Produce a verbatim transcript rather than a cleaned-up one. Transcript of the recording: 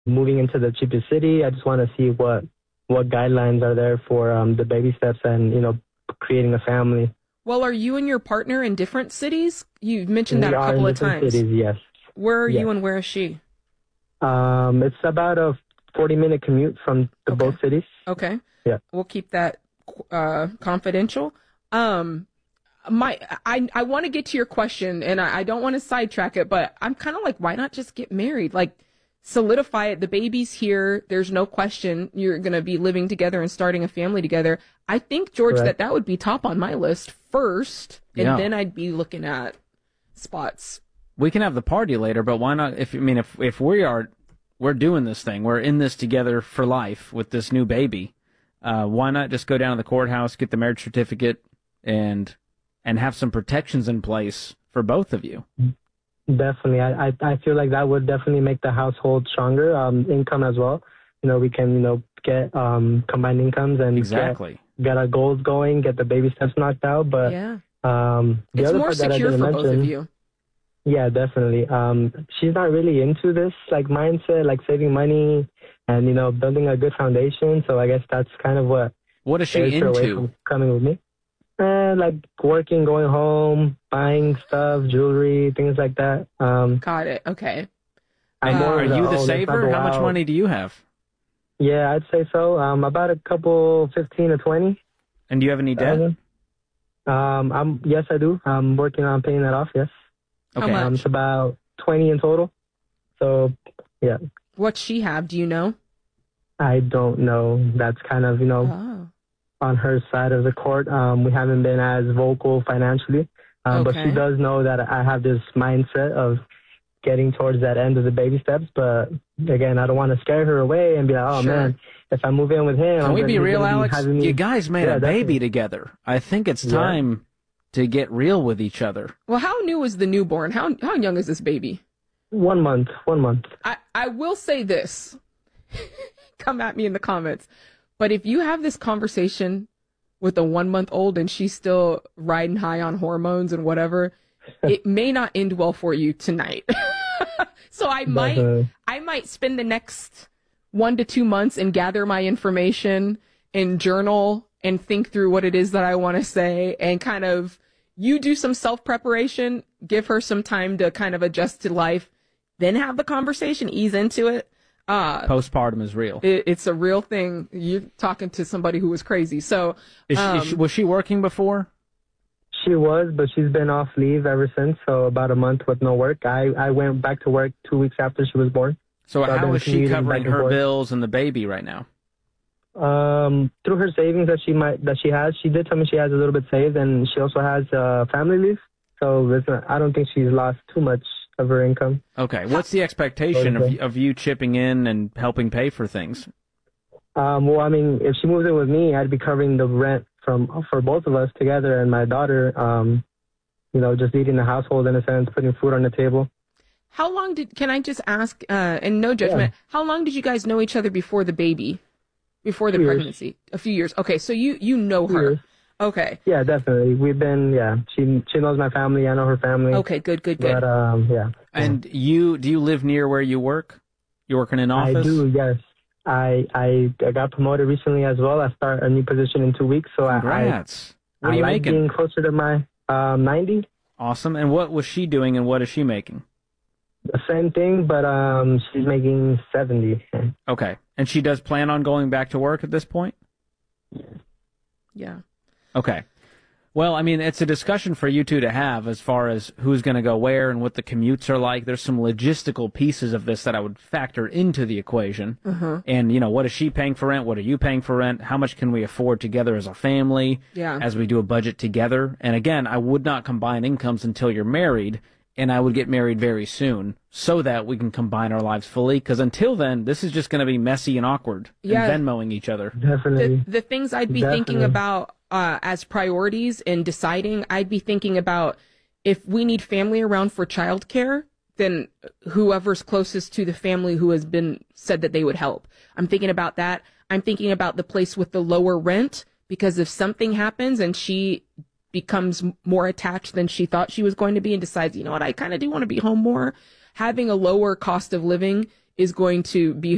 moving into the cheapest city. I just want to see what what guidelines are there for um, the baby steps and, you know, creating a family. Well, are you and your partner in different cities? You've mentioned that We a are couple in of different times. cities, yes. Where are yes. you and where is she? Um, it's about a forty-minute commute from the Okay. both cities. Okay. Yeah. We'll keep that uh, confidential. Um, my, I, I want to get to your question, and I, I don't want to sidetrack it, but I'm kind of like, why not just get married? Like, solidify it. The baby's here. There's no question you're going to be living together and starting a family together. I think, George, Correct. that that would be top on my list first, and Yeah. then I'd be looking at spots. We can have the party later, but why not? If I mean, if if we are, we're doing this thing, we're in this together for life with this new baby. Uh, why not just go down to the courthouse, get the marriage certificate, and and have some protections in place for both of you? Definitely. I, I, I feel like that would definitely make the household stronger, um, income as well. You know, we can, you know, get um, combined incomes and Exactly. get, get our goals going, get the baby steps knocked out. But Yeah. um, the It's other more part that I secure didn't for mention, both of you. Yeah, definitely. Um, she's not really into this like mindset, like saving money and, you know, building a good foundation. So I guess that's kind of what What is she scares her away into? from coming with me. Uh, like working, going home, buying stuff, jewelry, things like that. Um, Got it. Okay. I'm And more are of you oh, the let's not saver? go How much out. money do you have? Yeah, I'd say so. Um, about a couple, fifteen to twenty. And do you have any debt? Um, I'm yes, I do. I'm working on paying that off. Yes. How Okay. much? Um, it's about twenty in total. So, yeah, What's she have? Do you know? I don't know. That's kind of, you know, Oh. on her side of the court. Um, we haven't been as vocal financially, um, but Okay. she does know that I have this mindset of getting towards that end of the baby steps. But again, I don't want to scare her away and be like, oh Sure. man, if I move in with him, Can I'm we gonna- be he's real, gonna be Alex? having me- You guys made Yeah, a baby definitely. together. I think it's Yeah. time to get real with each other. Well, how new is the newborn? How how young is this baby? One month, one month. I, I will say this. Come at me in the comments. But if you have this conversation with a one month old and she's still riding high on hormones and whatever, it may not end well for you tonight. So I might Definitely. I might spend the next one to two months and gather my information and journal and think through what it is that I want to say and kind of you do some self preparation, give her some time to kind of adjust to life, then have the conversation, ease into it. Uh, Postpartum is real. it, it's a real thing. You're talking to somebody who was crazy. So, Is she, um, is she, was she working before? She was, but she's been off leave ever since, so about a month with no work. I, I went back to work two weeks after she was born. So So I've how been is she commuting covering back and her forth. bills and the baby right now? Um, through her savings that she might that she has, she did tell me she has a little bit saved, and she also has uh, family leave. So it's not, I don't think she's lost too much of her income. Okay. What's the expectation of, of you chipping in and helping pay for things? Um, well, I mean, if she moves in with me, I'd be covering the rent from for both of us together and my daughter. Um, you know, just leading the household in a sense, putting food on the table. how long did, can I just ask, uh, and no judgment, how long did you guys know each other before the baby? Before the Two years. pregnancy? A few years. Okay, so you, you know Two her. years. Okay. Yeah, definitely. We've been, yeah. She she knows my family. I know her family. Okay, good, good, good. But um, yeah. And you, do you live near where you work? You work in an office? I do. Yes. I I I got promoted recently as well. I start a new position in two weeks. So I Congrats. I, What are I you like making? being closer to my um ninety. Awesome. And what was she doing and what is she making? The same thing, but um, she's making seventy. Okay. And she does plan on going back to work at this point? Yeah. Okay. Well, I mean, it's a discussion for you two to have as far as who's going to go where and what the commutes are like. There's some logistical pieces of this that I would factor into the equation. Uh-huh. And, you know, what is she paying for rent? What are you paying for rent? How much can we afford together as a family? Yeah. As we do a budget together. And again, I would not combine incomes until you're married, and I would get married very soon so that we can combine our lives fully. Because until then, this is just going to be messy and awkward Yeah. and Venmoing each other. Definitely. The, the things I'd be Definitely. thinking about uh, as priorities in deciding, I'd be thinking about if we need family around for childcare, then whoever's closest to the family who has been said that they would help. I'm thinking about that. I'm thinking about the place with the lower rent, because if something happens and she becomes more attached than she thought she was going to be and decides, you know what, I kind of do want to be home more, having a lower cost of living is going to be